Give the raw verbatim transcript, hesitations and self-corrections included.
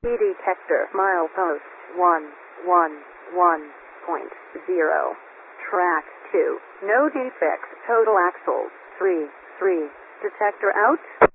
Key detector, milepost one one one point zero. Track two. No defects. Total axles three three. Detector out.